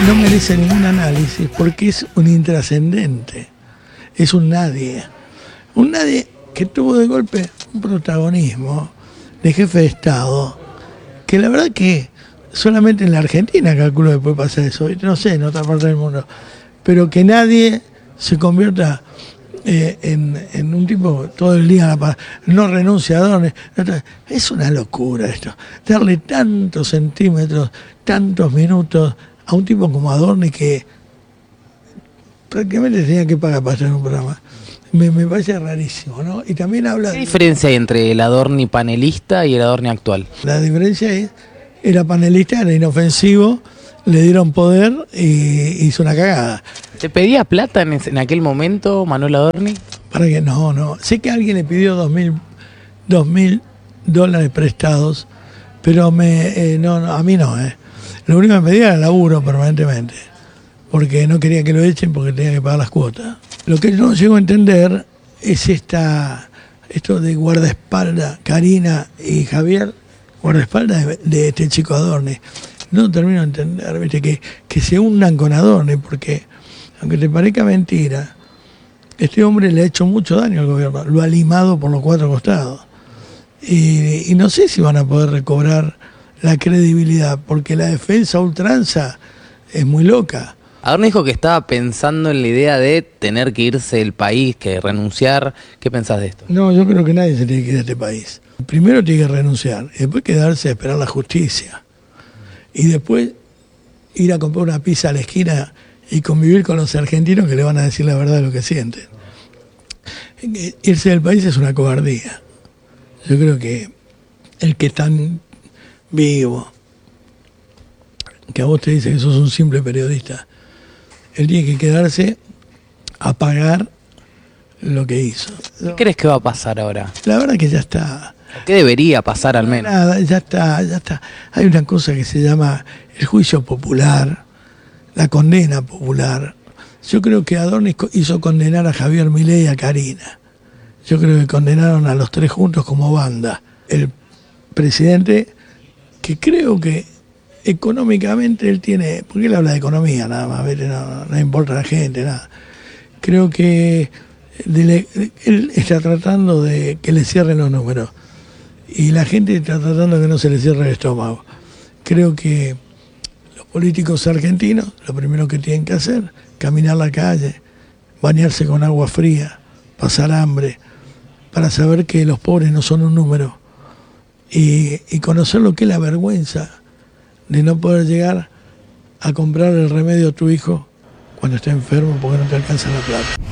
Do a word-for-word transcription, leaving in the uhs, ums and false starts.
No merece ningún análisis porque es un intrascendente, es un nadie. Un nadie que tuvo de golpe un protagonismo de jefe de Estado, que la verdad que solamente en la Argentina calculo que puede pasar eso, no sé, en otra parte del mundo, pero que nadie se convierta eh, en, en un tipo todo el día, no renunciador, es una locura esto, darle tantos centímetros, tantos minutos a un tipo como Adorni que prácticamente tenía que pagar para estar en un programa. Me, me parece rarísimo, ¿no? Y también habla... ¿Qué de... diferencia hay entre el Adorni panelista y el Adorni actual? La diferencia es, era panelista, era inofensivo, le dieron poder y hizo una cagada. ¿Te pedía plata en, en aquel momento, Manuel Adorni? Para que no, no. Sé que alguien le pidió dos mil, dos mil dólares prestados, pero me, eh, no, no, a mí no, ¿eh? Lo único que me pedía era laburo permanentemente, porque no quería que lo echen porque tenía que pagar las cuotas. Lo que yo no llego a entender es esta, esto de guardaespaldas, Karina y Javier, guardaespaldas de, de este chico Adorni. No termino de entender, ¿viste? Que, que se hundan con Adorni, porque aunque te parezca mentira, este hombre le ha hecho mucho daño al gobierno, lo ha limado por los cuatro costados. Y, y no sé si van a poder recobrar la credibilidad, porque la defensa a ultranza es muy loca. Adorni dijo que estaba pensando en la idea de tener que irse del país, que renunciar. ¿Qué pensás de esto? No, yo creo que nadie se tiene que ir de este país. Primero tiene que renunciar, y después quedarse a esperar la justicia. Y después ir a comprar una pizza a la esquina y convivir con los argentinos que le van a decir la verdad de lo que sienten. Irse del país es una cobardía. Yo creo que el que es tan vivo, que a vos te dice que sos un simple periodista, él tiene que quedarse a pagar lo que hizo. ¿Qué crees que va a pasar ahora? La verdad que ya está. ¿Qué debería pasar al menos? Nada, ya está, ya está. Hay una cosa que se llama el juicio popular, la condena popular. Yo creo que Adorni hizo condenar a Javier Milei y a Karina. Yo creo que condenaron a los tres juntos como banda. El presidente, que creo que económicamente él tiene, porque él habla de economía nada más, no, no, no importa a la gente, nada. Creo que de, él está tratando de que le cierren los números y la gente está tratando de que no se le cierre el estómago. Creo que los políticos argentinos lo primero que tienen que hacer, caminar la calle, bañarse con agua fría, pasar hambre, para saber que los pobres no son un número y, y conocer lo que es la vergüenza de no poder llegar a comprar el remedio a tu hijo cuando está enfermo porque no te alcanza la plata.